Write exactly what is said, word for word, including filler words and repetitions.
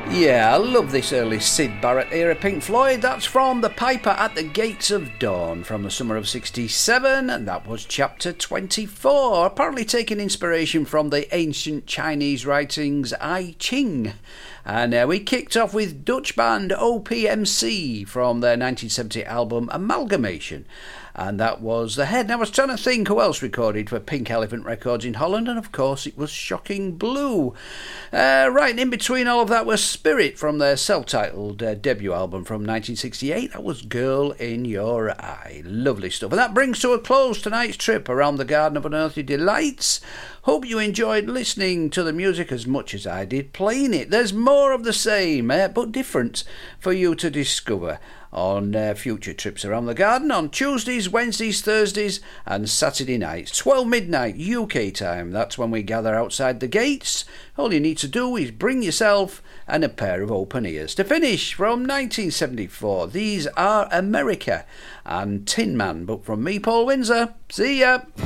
Yeah, I love this early Syd Barrett era Pink Floyd. That's from The Piper at the Gates of Dawn from the summer of sixty-seven, and that was chapter twenty-four, apparently taking inspiration from the ancient Chinese writings I Ching. And uh, we kicked off with Dutch band O P M C from their nineteen seventy album Amalgamation. And that was The Head. Now, I was trying to think who else recorded for Pink Elephant Records in Holland, and of course it was Shocking Blue. Uh, right, in between all of that was Spirit from their self-titled uh, debut album from nineteen sixty-eight. That was Girl in Your Eye. Lovely stuff. And that brings to a close tonight's trip around the Garden of Unearthly Delights. Hope you enjoyed listening to the music as much as I did playing it. There's more of the same, uh, but different, for you to discover on uh, future trips around the garden on Tuesdays, Wednesdays, Thursdays and Saturday nights, twelve midnight U K time. That's when we gather outside the gates. All you need to do is bring yourself and a pair of open ears. To finish, from nineteen seventy-four, these are America and Tin Man. But from me, Paul Windsor, see ya!